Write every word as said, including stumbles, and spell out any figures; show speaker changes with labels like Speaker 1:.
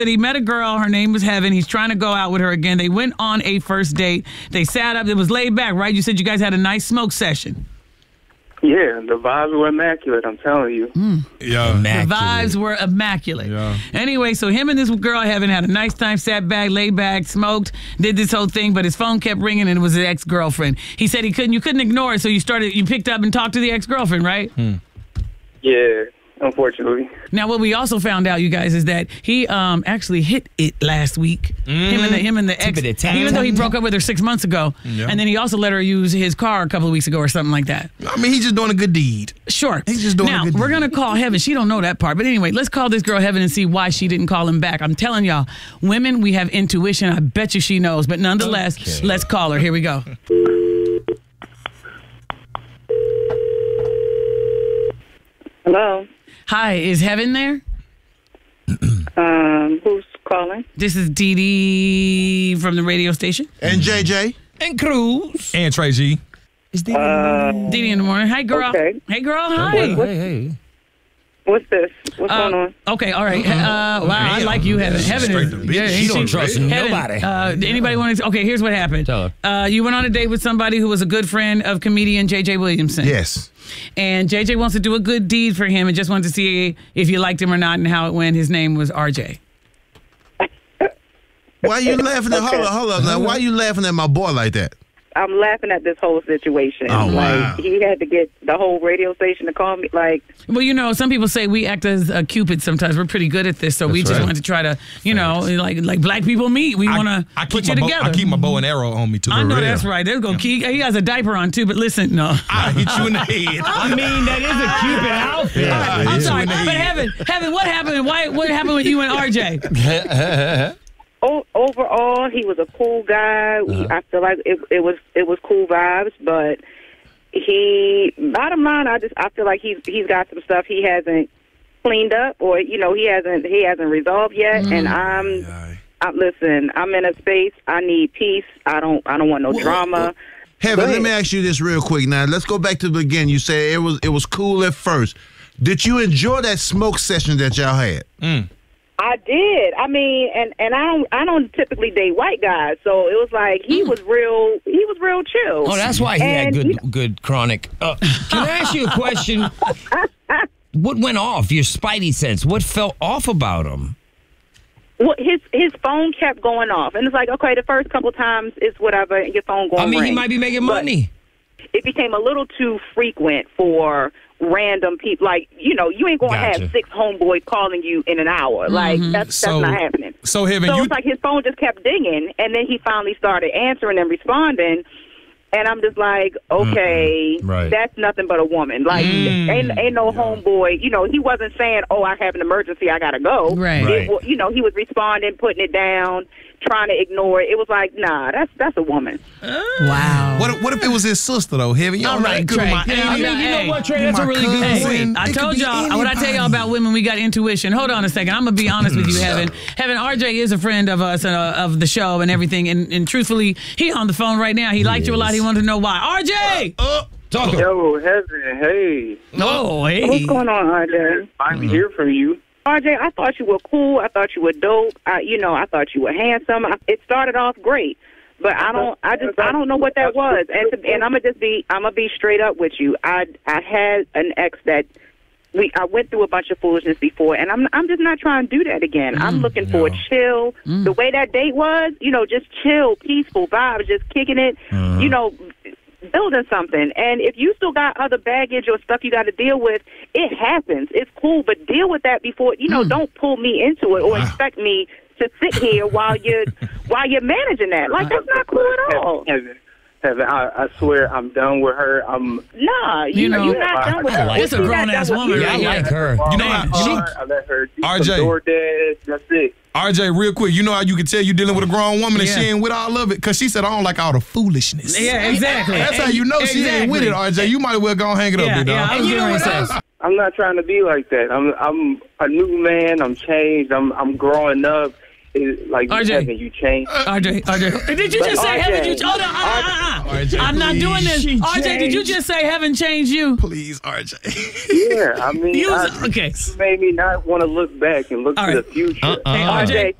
Speaker 1: He met a girl. Her name was Heaven. He's trying to go out with her again. They went on a first date. They sat up. It was laid back, right? You said you guys had a nice smoke session.
Speaker 2: Yeah, the vibes were immaculate, I'm telling you.
Speaker 1: Mm.
Speaker 3: Yeah.
Speaker 1: The vibes were immaculate.
Speaker 3: Yeah.
Speaker 1: Anyway, so him and this girl Heaven had a nice time, sat back, laid back, smoked, did this whole thing, but his phone kept ringing and it was his ex-girlfriend. He said he couldn't, you couldn't ignore it, so you started, you picked up and talked to the ex-girlfriend, right?
Speaker 3: Hmm.
Speaker 2: Yeah, unfortunately.
Speaker 1: Now, what we also found out, you guys, is that he um, actually hit it last week.
Speaker 3: Mm.
Speaker 1: Him and the him and the ex, even though he broke up with her six months ago,
Speaker 3: Yeah.
Speaker 1: and then he also let her use his car a couple of weeks ago or something like that.
Speaker 3: I mean, he's just doing a good deed.
Speaker 1: Sure.
Speaker 3: He's just doing
Speaker 1: now,
Speaker 3: a good
Speaker 1: we're
Speaker 3: deed.
Speaker 1: going to call Heaven. She don't know that part. But anyway, let's call this girl Heaven and see why she didn't call him back. I'm telling y'all, women, we have intuition. I bet you she knows. But nonetheless,
Speaker 3: Okay.
Speaker 1: let's call her. Here we go.
Speaker 4: Hello.
Speaker 1: Hi, is Heaven there?
Speaker 4: Um, who's calling?
Speaker 1: This is Dee Dee from the radio station.
Speaker 5: And J J.
Speaker 3: And Cruz. And Trey G.
Speaker 1: It's Dee Dee, uh, Dee Dee in the morning. Hey, girl.
Speaker 4: Okay.
Speaker 1: Hey, girl. Hi.
Speaker 4: Hey,
Speaker 3: Hey, hey.
Speaker 4: What's this? What's
Speaker 1: Uh,
Speaker 4: going on?
Speaker 1: Okay, all right. Uh, wow, I like you, Heaven. Heaven
Speaker 3: Straight
Speaker 1: is.
Speaker 3: to bitch.
Speaker 1: Yeah,
Speaker 3: She don't trust
Speaker 1: Heaven,
Speaker 3: nobody.
Speaker 1: Uh, anybody want to? Okay, here's what happened.
Speaker 3: Tell her.
Speaker 1: Uh, you went on a date with somebody who was a good friend of comedian J J Williamson.
Speaker 5: Yes.
Speaker 1: And J J wants to do a good deed for him and just wanted to see if you liked him or not and how it went. His name was R J.
Speaker 5: Why you laughing at? Hold up, hold up. Now, why you laughing at my boy like that?
Speaker 4: I'm laughing at this whole situation.
Speaker 5: Oh,
Speaker 4: like,
Speaker 5: wow.
Speaker 4: he had to get the whole radio station to call me. Like,
Speaker 1: Well, you know, some people say we act as a Cupid sometimes. We're pretty good at this, so we
Speaker 3: That's
Speaker 1: just
Speaker 3: right.
Speaker 1: want to try to, you know, like like black people meet. We want to
Speaker 3: I
Speaker 1: put
Speaker 3: keep
Speaker 1: you
Speaker 3: my bow-
Speaker 1: together.
Speaker 3: I keep my bow and arrow on me too.
Speaker 1: I know
Speaker 3: For real.
Speaker 1: that's right. There's go Key. He has a diaper on too, but listen, no.
Speaker 3: I hit you in the head.
Speaker 6: I mean, that is a Cupid outfit.
Speaker 5: Yeah,
Speaker 1: I'm
Speaker 5: yeah.
Speaker 1: sorry, but Heaven, Heaven, what happened? Why? What happened with you and R J?
Speaker 4: o- overall, he was a cool guy. We, I feel like it, it was it was cool vibes, but he, bottom line, I just I feel like he's he's got some stuff he hasn't cleaned up, or you know, he hasn't he hasn't resolved yet. And I'm, I, listen, I'm in a space. I need peace. I don't I don't want no drama.
Speaker 5: Heaven,
Speaker 4: Go
Speaker 5: let me
Speaker 4: ahead.
Speaker 5: ask you this real quick. Now, let's go back to the beginning. You said it was it was cool at first. Did you enjoy that smoke session that y'all had?
Speaker 3: Mm.
Speaker 4: I did. I mean, and, and I don't I don't typically date white guys, so it was like he was real. He was real chill.
Speaker 6: Oh, that's why he
Speaker 4: And,
Speaker 6: had
Speaker 4: you
Speaker 6: good good chronic. Uh, can I ask you a question? What went off? Your spidey sense. What felt off about him?
Speaker 4: Well, his his phone kept going off, and it's like, okay, the first couple times it's whatever, and your phone going.
Speaker 6: I mean, he
Speaker 4: ring.
Speaker 6: might be making
Speaker 4: But
Speaker 6: money.
Speaker 4: It became a little too frequent for random people. Like, you know, you ain't going to
Speaker 6: Gotcha.
Speaker 4: have six homeboys calling you in an hour. Like, that's
Speaker 3: So-
Speaker 4: that's not happening.
Speaker 3: So, Heaven,
Speaker 4: So
Speaker 3: you.
Speaker 4: it's like his phone just kept dinging, and then he finally started answering and responding. And I'm just like, okay,
Speaker 3: Right.
Speaker 4: that's nothing but a woman. Like,
Speaker 3: Mm.
Speaker 4: ain't, ain't no homeboy. You know, he wasn't saying, oh, I have an emergency, I got to go.
Speaker 1: Right.
Speaker 4: It
Speaker 3: Right.
Speaker 4: wa- you know, he was responding, putting it down, trying to ignore it. It was like, nah, that's that's a woman.
Speaker 1: Wow.
Speaker 3: What if, what if it was his sister though, Heaven? You
Speaker 1: All
Speaker 3: don't know,
Speaker 1: right,
Speaker 3: it could be
Speaker 1: Trey.
Speaker 3: my
Speaker 1: Yeah,
Speaker 3: aunt.
Speaker 1: I mean,
Speaker 6: You
Speaker 1: Hey,
Speaker 6: know what, Trey? That's
Speaker 3: my
Speaker 6: a really good
Speaker 3: cousin.
Speaker 6: point.
Speaker 1: I
Speaker 3: It could
Speaker 1: told
Speaker 3: be
Speaker 1: y'all, what I tell y'all
Speaker 3: anybody.
Speaker 1: about women, we got intuition. Hold on a second. I'm going to be honest with you, Heaven. Heaven, R J is a friend of us, uh, of the show and everything. And, and truthfully, he on the phone right now. He liked you a lot. He wanted to know why. R J!
Speaker 3: Uh,
Speaker 6: Talk to him.
Speaker 2: Yo, Heaven, hey,
Speaker 1: Oh, hey.
Speaker 4: What's going on, R J?
Speaker 2: I'm here from you.
Speaker 4: R J, I thought you were cool. I thought you were dope. I, you know, I thought you were handsome. I, it started off great, but I don't. I just. I don't know what that was. And to, and I'm gonna just be. I'm gonna be straight up with you. I I had an ex that we. I went through a bunch of foolishness before, and I'm. I'm just not trying to do that again. I'm looking for a chill. The way that date was, you know, just chill, peaceful vibes, just kicking it. You know. Building something, and if you still got other baggage or stuff you got to deal with, it happens. It's cool, but deal with that before. You know, don't pull me into it or expect me to sit here while you're while you're managing that. Like, that's not cool at all.
Speaker 2: Heaven, Heaven, I, I swear I'm done with her. I'm.
Speaker 4: Nah, you,
Speaker 1: You know,
Speaker 4: you're not done with
Speaker 6: I
Speaker 4: her.
Speaker 6: like
Speaker 1: This a
Speaker 4: You're not
Speaker 1: grown-ass
Speaker 4: done with
Speaker 1: woman
Speaker 4: me.
Speaker 6: Yeah, I like her.
Speaker 3: You know how-
Speaker 2: I,
Speaker 3: you-
Speaker 2: I let her do
Speaker 3: R J.
Speaker 2: some DoorDash. That's it.
Speaker 3: R J, real quick, you know how you can tell you dealing with a grown woman and
Speaker 1: Yeah.
Speaker 3: she ain't with all of it? Because she said, I don't like all the foolishness.
Speaker 1: Yeah, exactly.
Speaker 3: That's how you know she ain't with it, R J. You might as well go and hang it up,
Speaker 1: Yeah,
Speaker 3: big dog.
Speaker 1: yeah, I was
Speaker 6: And you
Speaker 1: getting
Speaker 6: know
Speaker 1: ready
Speaker 6: what
Speaker 1: to say.
Speaker 6: else?
Speaker 2: I'm not trying to be like that. I'm I'm a new man. I'm changed. I'm I'm growing up, is like
Speaker 1: R J.
Speaker 2: haven't you changed?
Speaker 1: R J, R J, did you
Speaker 2: But
Speaker 1: just say
Speaker 2: R J,
Speaker 1: haven't you? Hold on, uh, uh, uh.
Speaker 3: R J,
Speaker 1: I'm not
Speaker 3: please.
Speaker 1: doing this.
Speaker 6: She
Speaker 1: R J, did you just say haven't changed you?
Speaker 3: Please, R J.
Speaker 2: Yeah, I mean,
Speaker 1: You
Speaker 2: I,
Speaker 1: was- okay.
Speaker 2: you made me not want to look back and look
Speaker 1: All
Speaker 2: to
Speaker 1: right.
Speaker 2: the future.
Speaker 6: Uh-uh.
Speaker 1: Hey, R J.
Speaker 2: R J,